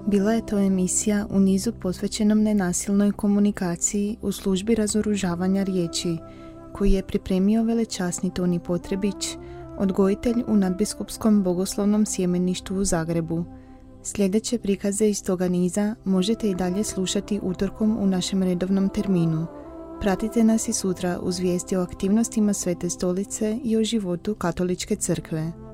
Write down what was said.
Bila je to emisija u nizu posvećenom nenasilnoj komunikaciji u službi razoružavanja riječi, koji je pripremio velečasni Toni Potrebić, odgojitelj u Nadbiskupskom bogoslovnom sjemeništvu u Zagrebu. Sljedeće prikaze iz toga niza možete i dalje slušati utorkom u našem redovnom terminu. Pratite nas i sutra uz vijesti o aktivnostima Svete Stolice i o životu Katoličke crkve.